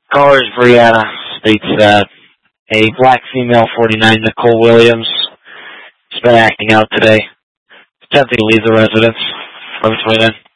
Callers Brianna states that a black female 49, Nicole Williams, has been acting out today, attempting to leave the residence. Let me explain in.